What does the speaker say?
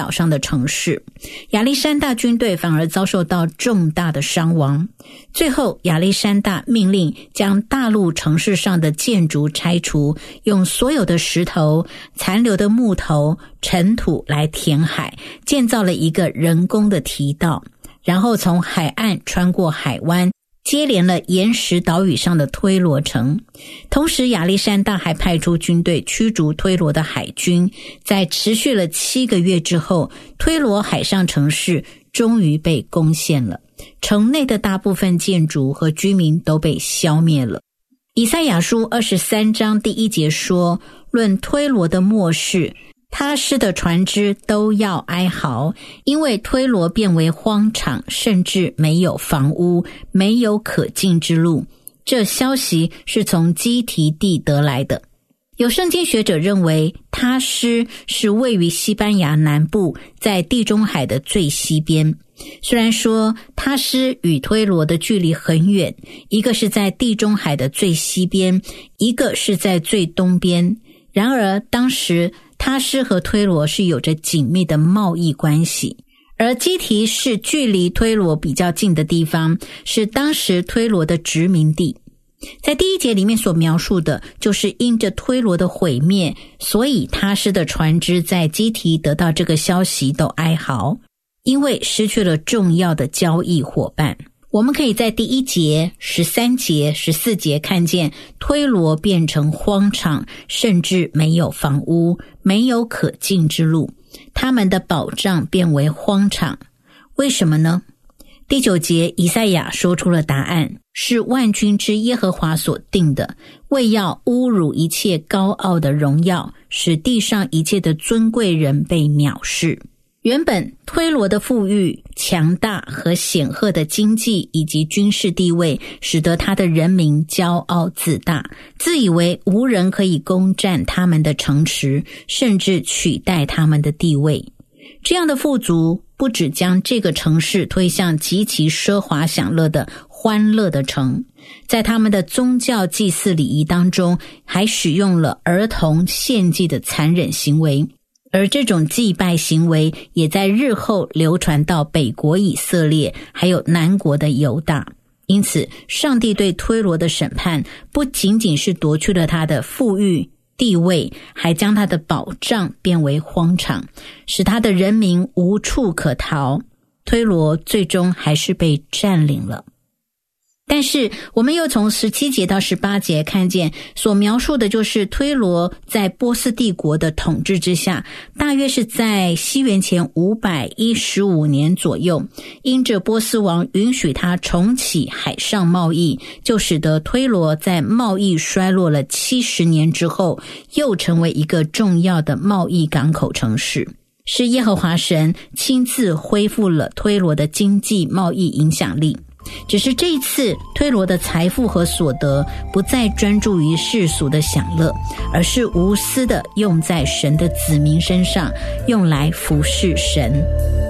岛上的城市，亚历山大军队反而遭受到重大的伤亡。最后亚历山大命令将大陆城市上的建筑拆除，用所有的石头、残留的木头、尘土来填海，建造了一个人工的堤道，然后从海岸穿过海湾，接连了岩石岛屿上的推罗城。同时亚历山大还派出军队驱逐推罗的海军，在持续了7个月之后，推罗海上城市终于被攻陷了，城内的大部分建筑和居民都被消灭了。以赛亚书23章第1节说，论推罗的末世，他施的船只都要哀嚎，因为推罗变为荒场，甚至没有房屋，没有可进之路。这消息是从基提地得来的。有圣经学者认为，他施是位于西班牙南部，在地中海的最西边。虽然说他施与推罗的距离很远，一个是在地中海的最西边，一个是在最东边，然而当时他施和推罗是有着紧密的贸易关系，而基提是距离推罗比较近的地方，是当时推罗的殖民地。在第1节里面所描述的就是因着推罗的毁灭，所以他施的船只在基提得到这个消息都哀嚎，因为失去了重要的交易伙伴。我们可以在第1节、13节、14节看见推罗变成荒场，甚至没有房屋，没有可进之路，他们的保障变为荒场。为什么呢？第9节以赛亚说出了答案，是万军之耶和华所定的，为要侮辱一切高傲的荣耀，使地上一切的尊贵人被藐视。原本推罗的富裕、强大和显赫的经济以及军事地位，使得他的人民骄傲自大，自以为无人可以攻占他们的城池，甚至取代他们的地位。这样的富足不只将这个城市推向极其奢华享乐的欢乐的城，在他们的宗教祭祀礼仪当中，还使用了儿童献祭的残忍行为，而这种祭拜行为也在日后流传到北国以色列，还有南国的犹大。因此上帝对推罗的审判不仅仅是夺去了他的富裕地位，还将他的保障变为荒场，使他的人民无处可逃。推罗最终还是被占领了。但是我们又从17节到18节看见，所描述的就是推罗在波斯帝国的统治之下，大约是在西元前515年左右，因着波斯王允许他重启海上贸易，就使得推罗在贸易衰落了70年之后，又成为一个重要的贸易港口城市。是耶和华神亲自恢复了推罗的经济贸易影响力。只是这一次推罗的财富和所得不再专注于世俗的享乐，而是无私的用在神的子民身上，用来服侍神。